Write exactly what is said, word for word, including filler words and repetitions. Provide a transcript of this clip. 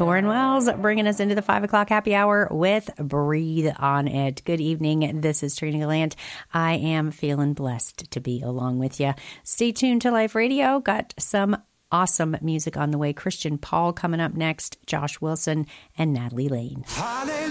Torrin Wells bringing us into the five o'clock happy hour with Breathe on It. Good evening. This is Trina Gallant. I am feeling blessed to be along with you. Stay tuned to Life Radio. Got some awesome music on the way. Christian Paul coming up next, Josh Wilson, and Natalie Lane. Hallelujah.